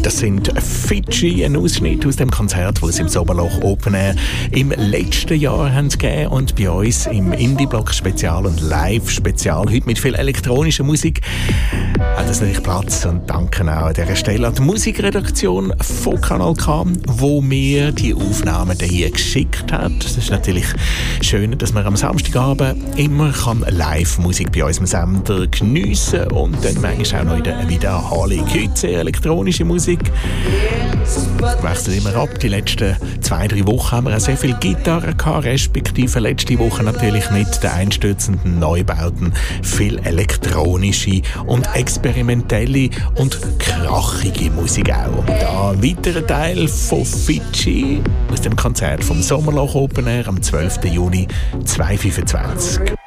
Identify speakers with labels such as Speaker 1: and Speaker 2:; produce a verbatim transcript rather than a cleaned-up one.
Speaker 1: Das sind Fidschi, ein Ausschnitt aus dem Konzert, das sie im Sommerloch Open Air im letzten Jahr haben gegeben und bei uns im Indie-Block Spezial und Live-Spezial, heute mit viel elektronischer Musik, hat es natürlich Platz. Und danke auch an dieser Stelle an die Musikredaktion von Kanal K, wo mir die Aufnahmen hier geschickt hat. Es ist natürlich schön, dass man am Samstagabend immer kann Live-Musik bei unserem Sender geniessen und dann manchmal auch noch in der Wiederholung. Heute sehr elektronische Musik. Wechselt immer ab. Die letzten zwei, drei Wochen haben wir auch sehr viel Gitarre gehabt, respektive letzte Woche natürlich mit den einstürzenden Neubauten viel elektronische und experimentelle und krachige Musik auch. Da ein weiterer Teil von Fidschi aus dem Konzert vom Sommerloch Open Air am zwölften Juni zweitausendfünfundzwanzig.